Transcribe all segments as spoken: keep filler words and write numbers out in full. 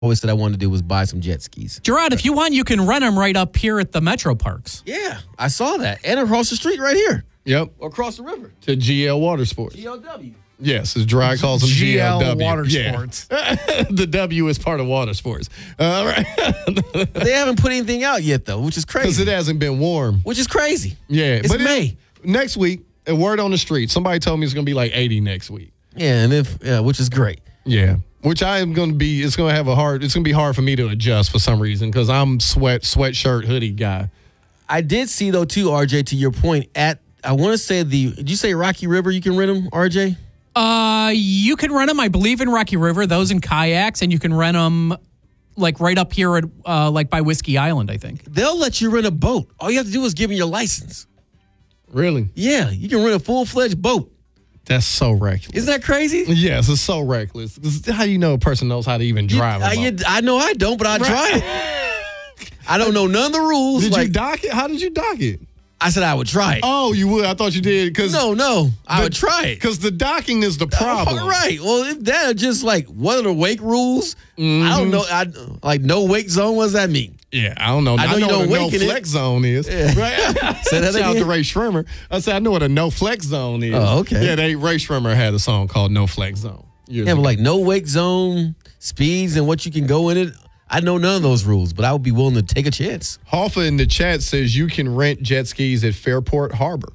always said I wanted to do was buy some jet skis. Gerard, if you want, you can rent them right up here at the Metro Parks. Yeah, I saw that. And across the street right here. Yep. Or across the river. To G L Water Sports. G L W. Yes, as Gerard calls them G L W. G L Water yeah. Sports. The W is part of Water Sports. All right. They haven't put anything out yet, though, which is crazy. Because it hasn't been warm. Which is crazy. Yeah. It's but May. It, next week, a word on the street. Somebody told me it's going to be like eighty next week. Yeah, and if yeah, which is great. Yeah. Which I am going to be, it's going to have a hard, it's going to be hard for me to adjust for some reason because I'm sweat, sweatshirt, hoodie guy. I did see, though, too, R J, to your point, at, I want to say the, did you say Rocky River you can rent them, R J? Uh, you can rent them, I believe, in Rocky River, those in kayaks, and you can rent them like right up here at uh, like by Whiskey Island, I think. They'll let you rent a boat. All you have to do is give them your license. Really? Yeah, you can rent a full-fledged boat. That's so reckless. Isn't that crazy? Yes, it's so reckless. How do you know a person knows how to even drive You, a I, boat? you, I know I don't, but I Right. tried it. I don't know none of the rules. Did like, you dock it? How did you dock it? I said I would try it. Oh, you would? I thought you did. Cause no, no, I the- would try it. Because the docking is the problem. Oh, right. Well, if that are just like, what are the wake rules? I don't know. I Like, no wake zone, what does that mean? Yeah, I don't know. I know you what don't a no wake in it. flex zone is. Yeah. Right? Say that Shout out again? to Ray Shrimmer. I said I know what a no flex zone is. Oh, okay. Yeah, they Ray Shrimmer had a song called No Flex Zone. years Yeah, but ago. like no wake zone, speeds, and what you can go in it. I know none of those rules, but I would be willing to take a chance. Hoffa in the chat says you can rent jet skis at Fairport Harbor.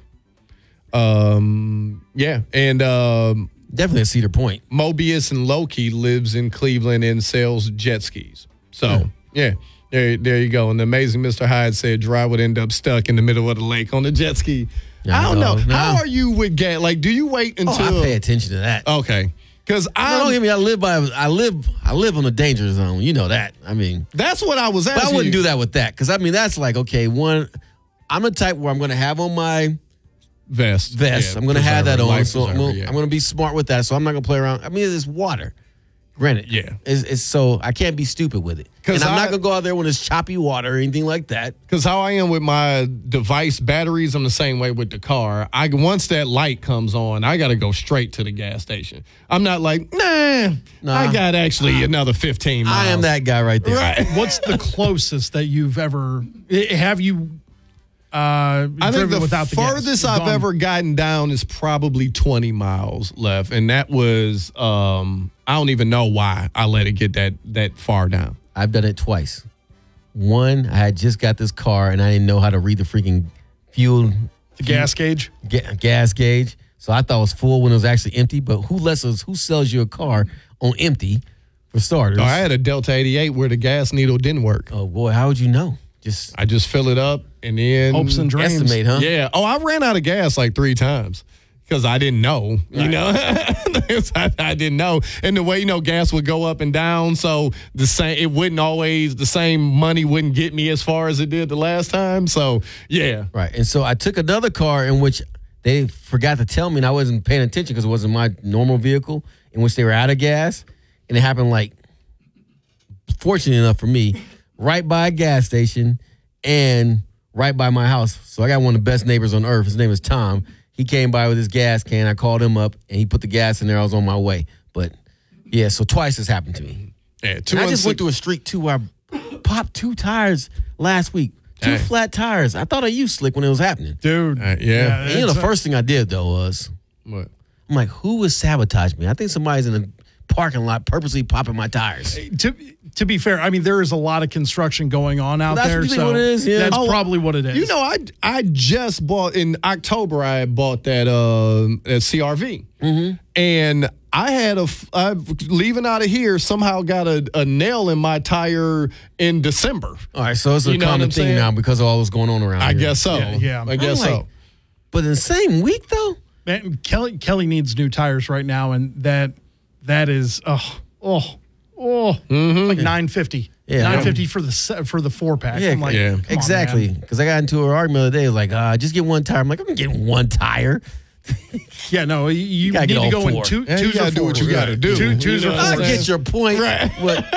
Um, yeah, and um, Definitely at Cedar Point. Mobius and Loki lives in Cleveland and sells jet skis. So yeah, there, there you go. And the amazing Mister Hyde said Dry would end up stuck in the middle of the lake on a jet ski. Yeah, I don't no, know. no. How are you with gas? Like, do you wait Oh, until? I pay attention to that. Okay, because No, I don't get me. I live by. I live. I live on the danger zone. You know that. I mean, That's what I was but asking. I wouldn't you. do that with that because I mean that's like okay. One, I'm the type where I'm going to have on my Vest. vest. Yeah, I'm going to have that preserver, on. life So I'm preserver, going yeah. I'm to be smart with that. So I'm not going to play around. I mean, it's water. Granted, Yeah. It's, it's so I can't be stupid with it. 'Cause And I'm I- not going to go out there when it's choppy water or anything like that. Because how I am with my device batteries, I'm the same way with the car. I once that light comes on, I got to go straight to the gas station. I'm not like, nah, Nah. I got actually another fifteen miles. I am that guy right there. Right. What's the closest that you've ever eh, have you uh, I think driven the without the gas? farthest I've Gone- ever gotten down is probably twenty miles left, and that was um, I don't even know why I let it get that that far down. I've done it twice. One, I had just got this car and I didn't know how to read the freaking fuel the gas gauge. ga- gas gauge. So I thought it was full when it was actually empty. But who lets us? Who sells you a car on empty for starters? Oh, I had a Delta eighty-eight where the gas needle didn't work. Oh boy, how would you know? Just I just fill it up and then Hopes and dreams. estimate, huh? Yeah. Oh, I ran out of gas like three times because I didn't know. You know, I, I didn't know. And the way you know gas would go up and down, so the same it wouldn't always the same money wouldn't get me as far as it did the last time. So yeah, Right. And so I took another car in which they forgot to tell me, and I wasn't paying attention because it wasn't my normal vehicle, in which they were out of gas. And it happened like, fortunate enough for me, right by a gas station and right by my house. So I got one of the best neighbors on earth. His name is Tom. He came by with his gas can. I called him up, and he put the gas in there. I was on my way. But, yeah, so twice this happened to me. yeah. And I just went through a streak, too, where I popped two tires last week. Two Hey. flat tires. I thought I used slick when it was happening. Dude. Uh, yeah. And you know, the first thing I did, though, was What? I'm like, who would sabotage me? I think somebody's in the parking lot purposely popping my tires. to to be fair, I mean there is a lot of construction going on out That's there, what you think so what it is? Yeah. that's Oh, probably what it is. You know, I I just bought in October. I bought that uh that C R V, Mm-hmm. and I had a f- I, leaving out of here somehow got a, a nail in my tire in December. All right, so it's a You know what common I'm thing saying? now because of all that's going on around I here. guess so. Yeah, yeah. I guess I'm like- so. But in the same week, though? Man, Kelly Kelly needs new tires right now, and that that is oh oh oh like nine fifty. Yeah. nine fifty for the se- for the four pack. Yeah, I'm like, yeah. come on, exactly. man. Because I got into an argument the other day. Like, uh, just get one tire. I'm like, I'm getting one tire. Yeah, no, you, you gotta need get to all go in four. two, Yeah, you twos or gotta do what fours. you gotta do. Two, twos You or know I what I'm fours. saying? get your point. Right.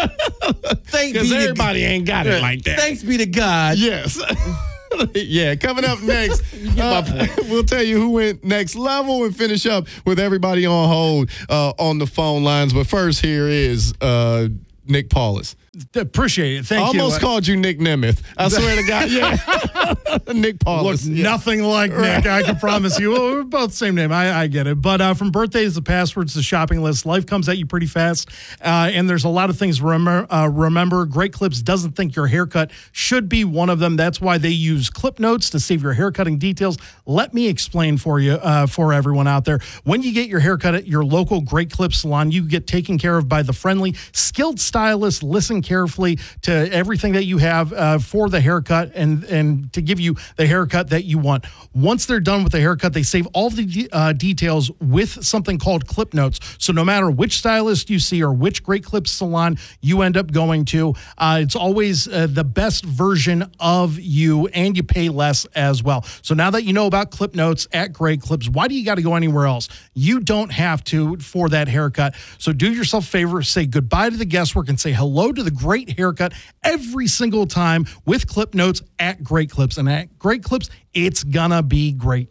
But thank Because be to everybody ain't got it like that. Thanks be to God. Yes. Yeah, coming up next, uh, we'll tell you who went next level and finish up with everybody on hold uh, on the phone lines. But first, here is uh, Nick Paulus. Appreciate it. Thank I you. almost called you Nick Nemeth. I swear to God, yeah. Nick Paulus. Look yeah. nothing like Nick, I can promise you. Well, we're both same name. I, I get it. But uh, from birthdays to passwords to shopping lists, life comes at you pretty fast. Uh, and there's a lot of things to remember. Uh, remember, Great Clips doesn't think your haircut should be one of them. That's why they use clip notes to save your haircutting details. Let me explain for you, uh, for everyone out there. When you get your haircut at your local Great Clips salon, you get taken care of by the friendly, skilled stylist. Listen carefully to everything that you have uh, for the haircut and, and to give you the haircut that you want. Once they're done with the haircut, they save all the de- uh, details with something called clip notes. So no matter which stylist you see or which Great Clips salon you end up going to, uh, it's always uh, the best version of you, and you pay less as well. So now that you know about clip notes at Great Clips, why do you got to go anywhere else? You don't have to for that haircut. So do yourself a favor, say goodbye to the guesswork and say hello to the great haircut every single time with clip notes at Great Clips. And at Great Clips, it's gonna be great.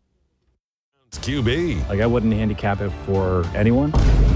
Q B. Like, I wouldn't handicap it for anyone.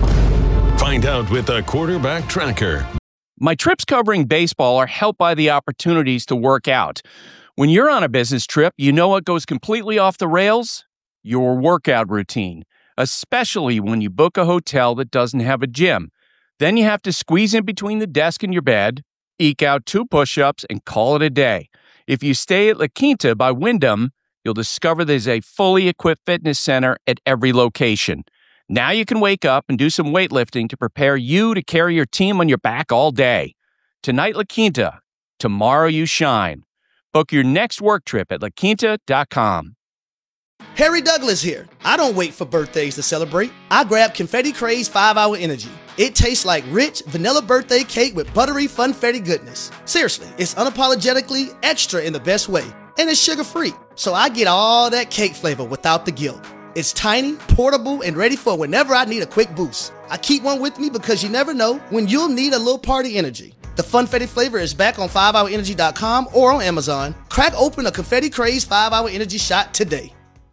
Find out with the Quarterback Tracker. My trips covering baseball are helped by the opportunities to work out. When you're on a business trip, you know what goes completely off the rails? Your workout routine, especially when you book a hotel that doesn't have a gym. Then you have to squeeze in between the desk and your bed, eke out two push-ups, and call it a day. If you stay at La Quinta by Wyndham, you'll discover there's a fully equipped fitness center at every location. Now you can wake up and do some weightlifting to prepare you to carry your team on your back all day. Tonight, La Quinta. Tomorrow, you shine. Book your next work trip at la quinta dot com. Harry Douglas here. I don't wait for birthdays to celebrate. I grab Confetti Craze five hour Energy. It tastes like rich vanilla birthday cake with buttery funfetti goodness. Seriously, it's unapologetically extra in the best way. And it's sugar-free, so I get all that cake flavor without the guilt. It's tiny, portable, and ready for whenever I need a quick boost. I keep one with me because you never know when you'll need a little party energy. The Funfetti flavor is back on five hour energy dot com or on Amazon. Crack open a Confetti Craze five hour Energy shot today.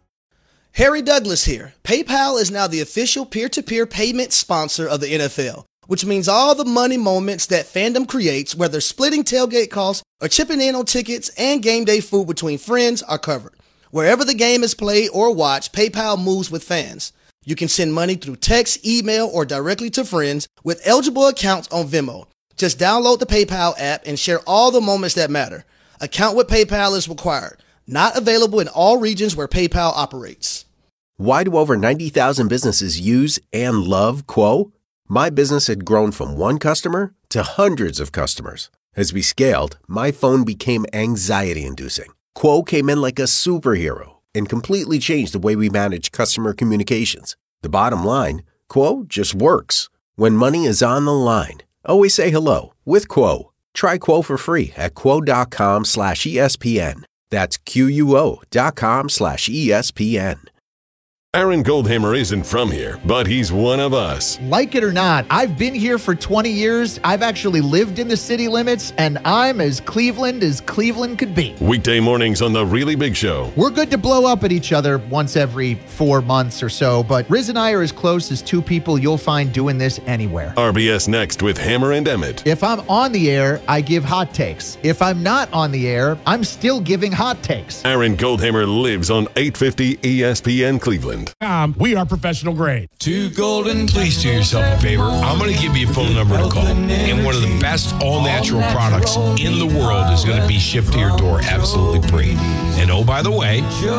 Harry Douglas here. PayPal is now the official peer-to-peer payment sponsor of the N F L, which means all the money moments that fandom creates, whether splitting tailgate costs or chipping in on tickets and game day food between friends, are covered. Wherever the game is played or watched, PayPal moves with fans. You can send money through text, email, or directly to friends with eligible accounts on Venmo. Just download the PayPal app and share all the moments that matter. Account with PayPal is required. Not available in all regions where PayPal operates. Why do over ninety thousand businesses use and love Quo? My business had grown from one customer to hundreds of customers. As we scaled, my phone became anxiety-inducing. Quo came in like a superhero and completely changed the way we manage customer communications. The bottom line, Quo just works. When money is on the line, always say hello with Quo. Try Quo for free at quo.com slash ESPN. That's Q-U-O dot com slash ESPN. Aaron Goldhammer isn't from here, but he's one of us. Like it or not, I've been here for twenty years. I've actually lived in the city limits, and I'm as Cleveland as Cleveland could be. Weekday mornings on The Really Big Show. We're good to blow up at each other once every four months or so, but Riz and I are as close as two people you'll find doing this anywhere. R B S Next with Hammer and Emmett. If I'm on the air, I give hot takes. If I'm not on the air, I'm still giving hot takes. Aaron Goldhammer lives on eight fifty E S P N Cleveland. Um, we are professional grade. Two Golden, please do yourself a favor. I'm going to give you a phone number to call. And one of the best all-natural products in the world is going to be shipped to your door absolutely free. And oh, by the way,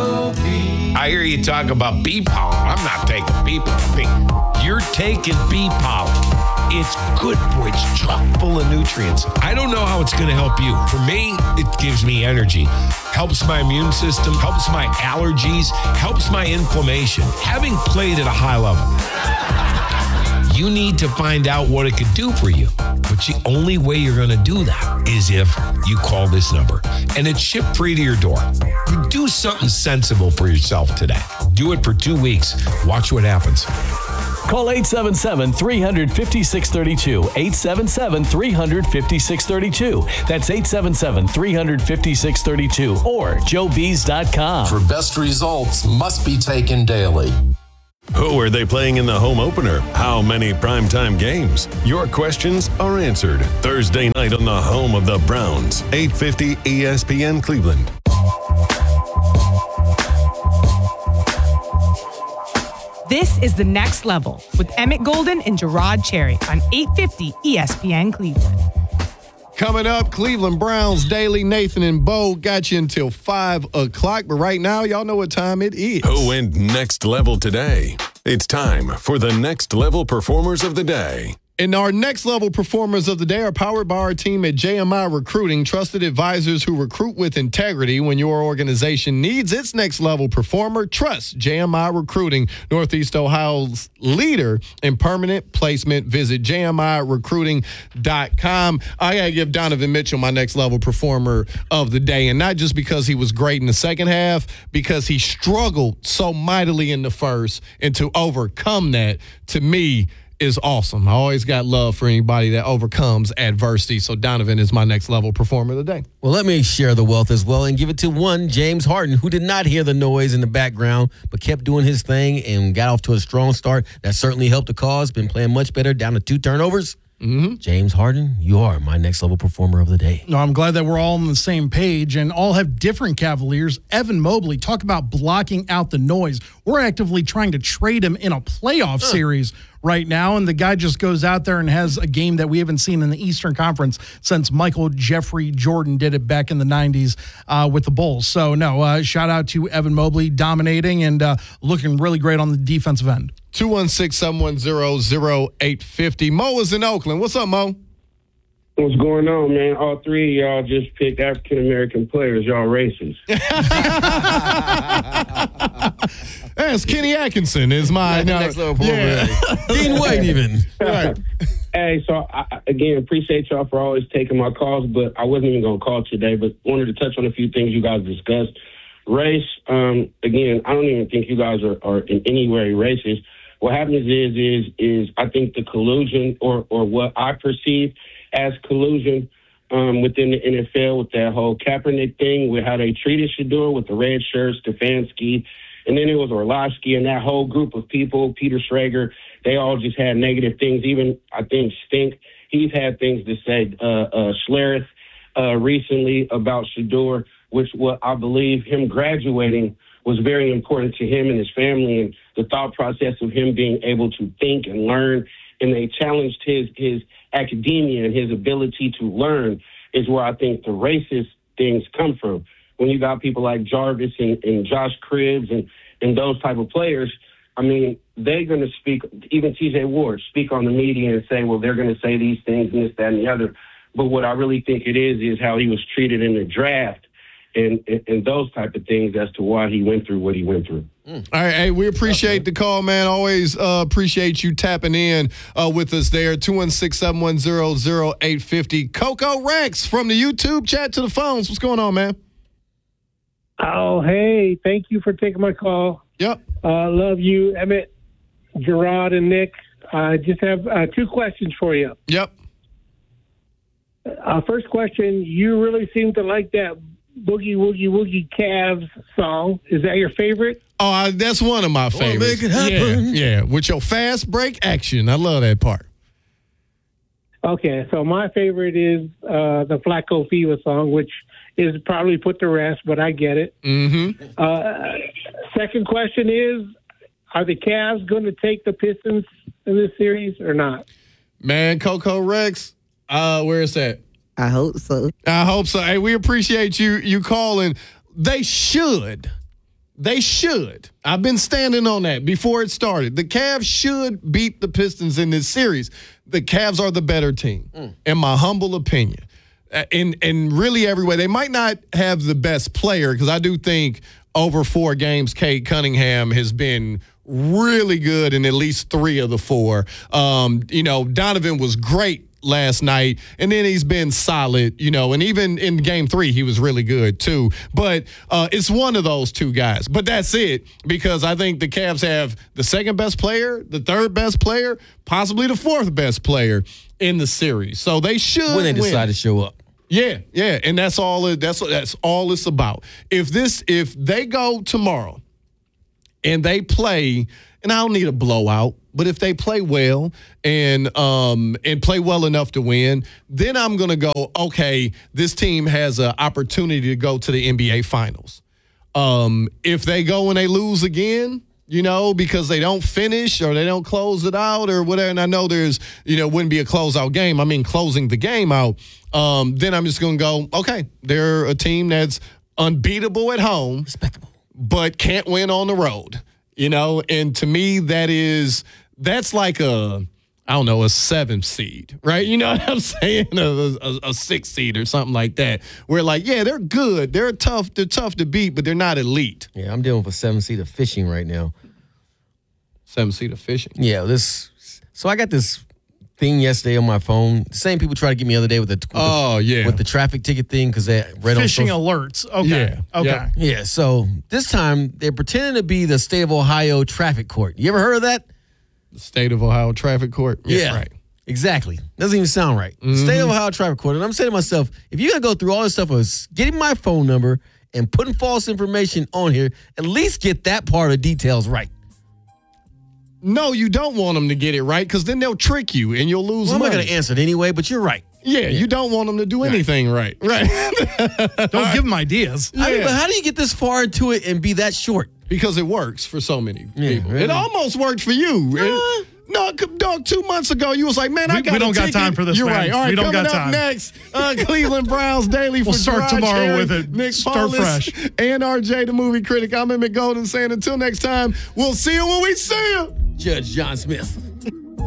I hear you talk about bee pollen. I'm not taking bee pollen. You're taking bee pollen. It's good for it. It's chock full of nutrients. I don't know how it's going to help you. For me, it gives me energy. Helps my immune system, helps my allergies, helps my inflammation. Having played at a high level, you need to find out what it could do for you. But the only way you're going to do that is if you call this number. And it's shipped free to your door. Do something sensible for yourself today. Do it for two weeks. Watch what happens. Call eight seven seven, three five six, three two. eight seven seven, three five six, three two. That's eight seven seven, three five six, three two or joe bees dot com. For best results, must be taken daily. Who are they playing in the home opener? How many primetime games? Your questions are answered Thursday night on the home of the Browns, eight fifty E S P N Cleveland. This is The Next Level with Emmett Golden and Gerard Cherry on eight fifty E S P N Cleveland. Coming up, Cleveland Browns Daily. Nathan and Bo got you until five o'clock. But right now, y'all know what time it is. Who went next level today? It's time for the Next Level Performers of the Day. And our next level performers of the day are powered by our team at J M I Recruiting, trusted advisors who recruit with integrity. When your organization needs its next level performer, trust J M I Recruiting, Northeast Ohio's leader in permanent placement. Visit j m i recruiting dot com. I got to give Donovan Mitchell my next level performer of the day, and not just because he was great in the second half, because he struggled so mightily in the first, and to overcome that, to me, is awesome. I always got love for anybody that overcomes adversity. So Donovan is my next level performer of the day. Well, let me share the wealth as well and give it to one, James Harden, who did not hear the noise in the background, but kept doing his thing and got off to a strong start. That certainly helped the cause. Been playing much better, down to two turnovers. Mm-hmm. James Harden, you are my next level performer of the day. No, I'm glad that we're all on the same page and all have different Cavaliers. Evan Mobley, talk about blocking out the noise. We're actively trying to trade him in a playoff uh. series right now, and the guy just goes out there and has a game that we haven't seen in the Eastern Conference since Michael Jeffrey Jordan did it back in the nineties uh, with the Bulls. So, no, uh, shout out to Evan Mobley, dominating and uh, looking really great on the defensive end. two one six, seven one zero, zero eight five zero. Mo is in Oakland. What's up, Mo? What's going on, man? All three of y'all just picked African-American players. Y'all racist. Yes, Kenny Atkinson is my no, next level yeah. Dean White even. Right. Hey, so I, again, appreciate y'all for always taking my calls, but I wasn't even going to call today, but wanted to touch on a few things you guys discussed. Race, um, again, I don't even think you guys are, are in any way racist. What happens is, is, is I think the collusion or, or what I perceive as collusion um, within the N F L with that whole Kaepernick thing, with how they treated Shedeur with the red shirts, Stefanski, and then it was Orlovsky and that whole group of people, Peter Schrager, they all just had negative things. Even, I think, Stink, he's had things to say. Uh, uh, Schlereth uh, recently about Shedeur, which what I believe him graduating was very important to him and his family, and the thought process of him being able to think and learn. And they challenged his his academia and his ability to learn is where I think the racist things come from. When you got people like Jarvis and, and Josh Cribbs and, and those type of players, I mean, they're going to speak, even T J Ward, speak on the media and say, well, they're going to say these things and this, that, and the other. But what I really think it is is how he was treated in the draft and, and, and those type of things as to why he went through what he went through. Mm. All right, hey, we appreciate the call, man. Always uh, appreciate you tapping in uh, with us there. two one six, seven one zero, zero eight five zero. Coco Rex from the YouTube chat to the phones. What's going on, man? Oh, hey, thank you for taking my call. Yep. Uh, love you, Emmett, Gerard, and Nick. I uh, just have uh, two questions for you. Yep. Uh, first question, you really seem to like that Boogie Woogie Woogie Cavs song. Is that your favorite? Oh, I, that's one of my favorites. Make it happen. Yeah, yeah, with your fast break action. I love that part. Okay, so my favorite is uh, the Flacco Fever song, which is probably put to rest, but I get it. Mm-hmm. Uh, second question is, are the Cavs going to take the Pistons in this series or not? Man, Coco Rex, uh, where is that? I hope so. I hope so. Hey, we appreciate you you calling. They should. They should. I've been standing on that before it started. The Cavs should beat the Pistons in this series. The Cavs are the better team, mm. in my humble opinion. In in really every way. They might not have the best player, because I do think over four games, Cade Cunningham has been really good in at least three of the four. Um, you know, Donovan was great last night, and then he's been solid, you know, and even in game three, he was really good too. But uh, it's one of those two guys. But that's it, because I think the Cavs have the second best player, the third best player, possibly the fourth best player in the series. So they should when they decide win. to show up. Yeah, yeah, and that's all. It, that's that's all it's about. If this, if they go tomorrow and they play, and I don't need a blowout, but if they play well and um, and play well enough to win, then I'm going to go, okay, this team has an opportunity to go to the N B A Finals. Um, if they go and they lose again, you know, because they don't finish or they don't close it out or whatever, and I know there's, you know, wouldn't be a closeout game. I mean, closing the game out. Um, then I'm just going to go, okay, they're a team that's unbeatable at home, respectable, but can't win on the road, you know? And to me, that is, that's like a, I don't know, a seventh seed, right? You know what I'm saying? A, a, a sixth seed or something like that. Where like, yeah, they're good. They're tough. They're tough to beat, but they're not elite. Yeah, I'm dealing with a seven seed of fishing right now. Seven seed of fishing? Yeah, this. So I got this thing yesterday on my phone. The same people tried to get me the other day with the with oh the, yeah with the traffic ticket thing because they read Fishing on social. alerts. Okay. Yeah. Okay. Yep. Yeah. So this time they're pretending to be the state of Ohio traffic court. You ever heard of that? The state of Ohio traffic court. Yeah, Yeah. right. Exactly. Doesn't even sound right. Mm-hmm. State of Ohio traffic court. And I'm saying to myself, if you're gonna go through all this stuff of getting my phone number and putting false information on here, at least get that part of details right. No, you don't want them to get it right because then they'll trick you and you'll lose Well, I'm money. not gonna answer it anyway, but you're right. Yeah, yeah, you don't want them to do anything right. Right. Don't give them ideas. I mean, Yeah. but how do you get this far into it and be that short? Because it works for so many Yeah, people. really? It almost worked for you. It- no, dog, two months ago, you was like, man, I We- got we don't a got ticket. time for this, You're man. right. All right, We don't coming got up time. next, uh, Cleveland Browns Daily for We'll start Gerard tomorrow Cherry, with it. Nick Start Paulus, fresh. and R J, the movie critic. I'm Emmett Golden saying until next time, we'll see you when we see you. Judge John Smith.